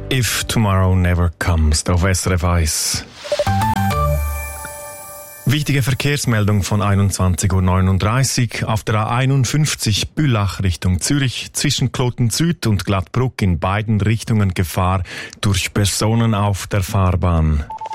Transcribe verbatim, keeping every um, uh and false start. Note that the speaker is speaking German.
If Tomorrow Never Comes auf S R F eins. Wichtige Verkehrsmeldung von einundzwanzig Uhr neununddreißig auf der A einundfünfzig Bülach Richtung Zürich zwischen Kloten Süd und Glattbruck in beiden Richtungen Gefahr durch Personen auf der Fahrbahn.